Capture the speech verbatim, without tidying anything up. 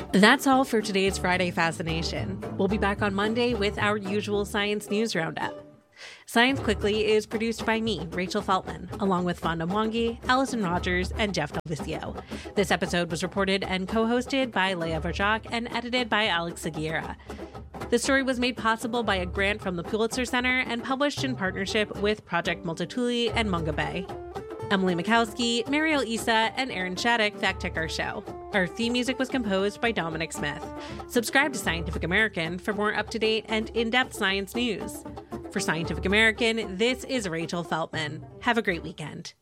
That's all for today's Friday Fascination. We'll be back on Monday with our usual science news roundup. Science Quickly is produced by me, Rachel Feltman, along with Fonda Mwangi, Allison Rogers, and Jeff Delvicio. This episode was reported and co-hosted by Leah Verjak and edited by Alex Aguirre. The story was made possible by a grant from the Pulitzer Center and published in partnership with Project Multatuli and Munga Bay. Emily Mikowski, Mariel Issa, and Aaron Shattuck fact-check our show. Our theme music was composed by Dominic Smith. Subscribe to Scientific American for more up-to-date and in-depth science news. For Scientific American, this is Rachel Feltman. Have a great weekend.